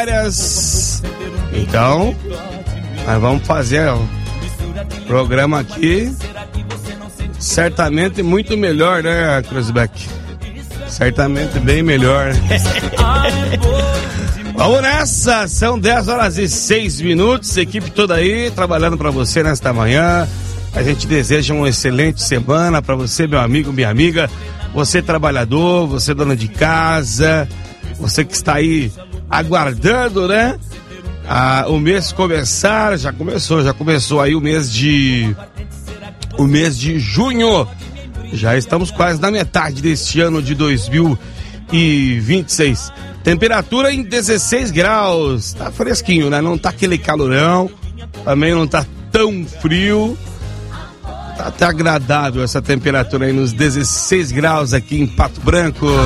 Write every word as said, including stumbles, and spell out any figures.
férias. Então, nós vamos fazer o programa aqui certamente muito melhor, né, Cruzbeck? Certamente bem melhor. Vamos nessa, são dez horas e seis minutos, equipe toda aí trabalhando para você nesta manhã. A gente deseja uma excelente semana para você, meu amigo, minha amiga, você trabalhador, você dona de casa, você que está aí aguardando, né? Ah, o mês começar, já começou, já começou aí o mês de o mês de junho. Já estamos quase na metade deste ano de dois mil e vinte e seis. Temperatura em dezesseis graus. Tá fresquinho, né? Não tá aquele calorão. Também não tá tão frio. Tá até agradável essa temperatura aí nos dezesseis graus aqui em Pato Branco.